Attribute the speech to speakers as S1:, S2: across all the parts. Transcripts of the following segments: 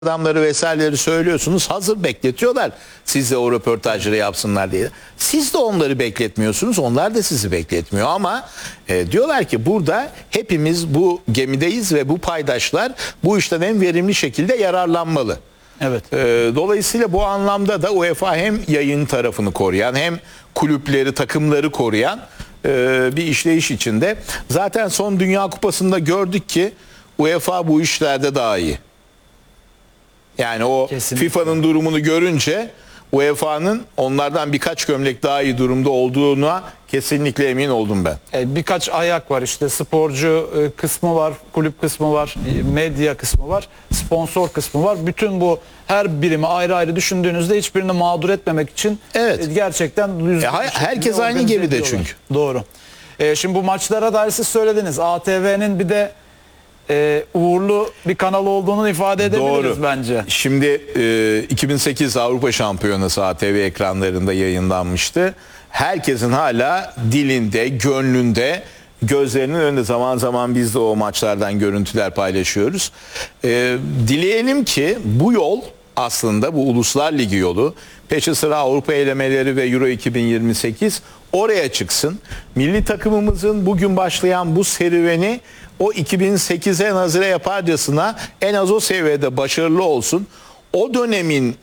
S1: adamları vesaireleri söylüyorsunuz. Hazır bekletiyorlar siz de o röportajları yapsınlar diye. Siz de onları bekletmiyorsunuz. Onlar da sizi bekletmiyor ama diyorlar ki burada hepimiz bu gemideyiz ve bu paydaşlar bu işten en verimli şekilde yararlanmalı.
S2: Evet.
S1: Dolayısıyla bu anlamda da UEFA hem yayın tarafını koruyan hem kulüpleri, takımları koruyan bir işleyiş içinde. Zaten son Dünya Kupası'nda gördük ki UEFA bu işlerde daha iyi. Yani o FIFA'nın durumunu görünce UEFA'nın onlardan birkaç gömlek daha iyi durumda olduğuna kesinlikle emin oldum ben.
S2: Birkaç ayak var işte, sporcu kısmı var, kulüp kısmı var, medya kısmı var, sponsor kısmı var. Bütün bu her birimi ayrı ayrı düşündüğünüzde hiçbirini mağdur etmemek için gerçekten
S1: herkes aynı gemide çünkü.
S2: Doğru. Şimdi bu maçlara dair siz söylediniz. ATV'nin bir de uğurlu bir kanal olduğunu ifade edebiliriz bence.
S1: Şimdi 2008 Avrupa Şampiyonası ATV ekranlarında yayınlanmıştı. Herkesin hala dilinde, gönlünde, gözlerinin önünde, zaman zaman biz de o maçlardan görüntüler paylaşıyoruz. Dileyelim ki bu yol, aslında bu Uluslar Ligi yolu, peşi sıra Avrupa elemeleri ve Euro 2028 oraya çıksın. Milli takımımızın bugün başlayan bu serüveni o 2008'e nazire yaparcasına en az o seviyede başarılı olsun. O dönemin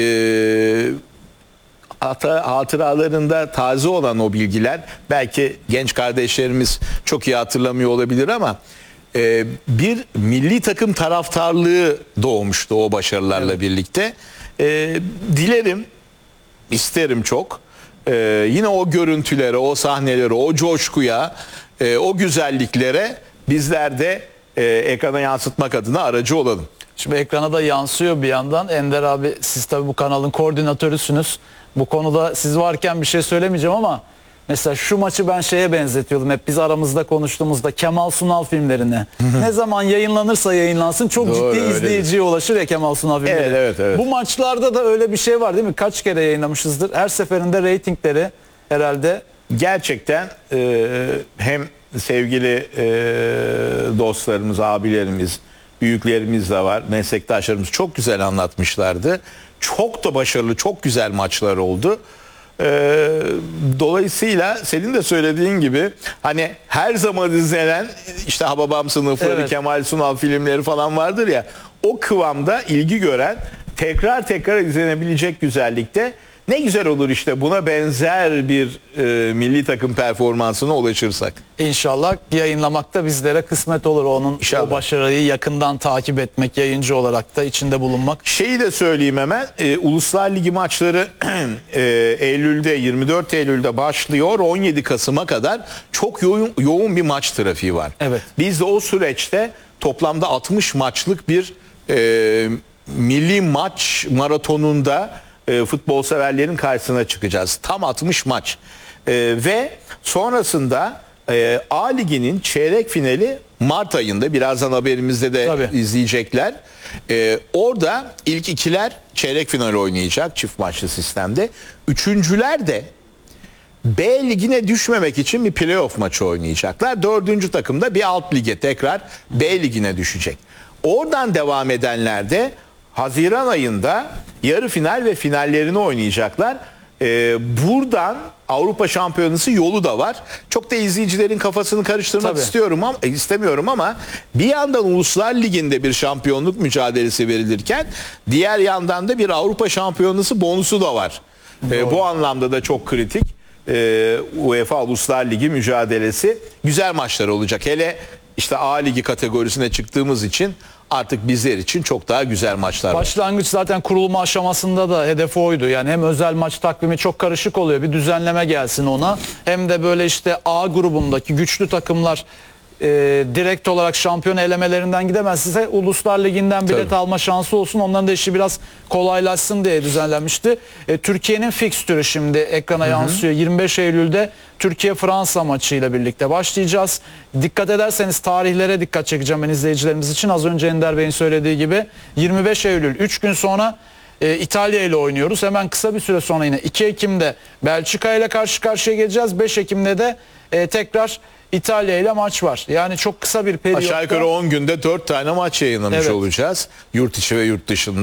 S1: hatıralarında taze olan o bilgiler, belki genç kardeşlerimiz çok iyi hatırlamıyor olabilir ama bir milli takım taraftarlığı doğmuştu o başarılarla birlikte. Dilerim, isterim çok. Yine o görüntülere, o sahnelere, o coşkuya, o güzelliklere bizler de ekrana yansıtmak adına aracı olalım.
S2: Şimdi ekrana da yansıyor bir yandan. Ender abi, siz tabii bu kanalın koordinatörüsünüz. Bu konuda siz varken bir şey söylemeyeceğim ama mesela şu maçı ben şeye benzetiyordum. Hep biz aramızda konuştuğumuzda Kemal Sunal filmlerine. Ne zaman yayınlanırsa yayınlansın çok ciddi izleyiciye ulaşır ya Kemal Sunal filmleri.
S1: Evet.
S2: Bu maçlarda da öyle bir şey var değil mi? Kaç kere yayınlamışızdır. Her seferinde reytingleri herhalde.
S1: Gerçekten hem sevgili dostlarımız, abilerimiz, büyüklerimiz de var, meslektaşlarımız çok güzel anlatmışlardı. Çok da başarılı, çok güzel maçlar oldu. Dolayısıyla senin de söylediğin gibi hani her zaman izlenen işte Hababam sınıfları, Kemal Sunal filmleri falan vardır ya, o kıvamda ilgi gören, tekrar izlenebilecek güzellikte. Ne güzel olur işte buna benzer bir milli takım performansına ulaşırsak.
S2: İnşallah yayınlamakta bizlere kısmet olur. Onun o başarıyı yakından takip etmek, yayıncı olarak da içinde bulunmak.
S1: Şeyi de söyleyeyim hemen. Uluslar Ligi maçları Eylül'de, 24 Eylül'de başlıyor. 17 Kasım'a kadar çok yoğun bir maç trafiği var.
S2: Evet.
S1: Biz de o süreçte toplamda 60 maçlık bir milli maç maratonunda futbol severlerin karşısına çıkacağız. Tam 60 maç. Ve sonrasında A Ligi'nin çeyrek finali Mart ayında, birazdan haberimizde de izleyecekler. Orada ilk ikiler çeyrek finali oynayacak çift maçlı sistemde. Üçüncüler de B Ligi'ne düşmemek için bir playoff maçı oynayacaklar. Dördüncü takım da bir alt lige, tekrar B Ligi'ne düşecek. Oradan devam edenler de Haziran ayında yarı final ve finallerini oynayacaklar. Buradan Avrupa Şampiyonası yolu da var. Çok da izleyicilerin kafasını karıştırmak istemiyorum ama bir yandan Uluslar Ligi'nde bir şampiyonluk mücadelesi verilirken diğer yandan da bir Avrupa Şampiyonası bonusu da var. Bu anlamda da çok kritik. UEFA Uluslar Ligi mücadelesi güzel maçlar olacak. Hele işte A Ligi kategorisine çıktığımız için artık bizler için çok daha güzel maçlar var.
S2: Başlangıç zaten kurulma aşamasında da hedef oydu. Yani hem özel maç takvimi çok karışık oluyor, bir düzenleme gelsin ona. Hem de böyle işte A grubundaki güçlü takımlar direkt olarak şampiyon elemelerinden gidemezse Uluslar Ligi'nden bilet alma şansı olsun. Onların da işi biraz kolaylaşsın diye düzenlenmişti. Türkiye'nin fikstürü şimdi ekrana yansıyor. 25 Eylül'de Türkiye-Fransa maçıyla birlikte başlayacağız. Dikkat ederseniz tarihlere dikkat çekeceğim ben izleyicilerimiz için. Az önce Ender Bey'in söylediği gibi 25 Eylül 3 gün sonra İtalya ile oynuyoruz. Hemen kısa bir süre sonra yine 2 Ekim'de Belçika ile karşı karşıya geleceğiz. 5 Ekim'de de tekrar İtalya ile maç var. Yani çok kısa bir periyotta.
S1: Aşağı yukarı 10 günde 4 tane maç yayınlamış
S2: Evet.
S1: olacağız. Yurt içi ve yurt dışında.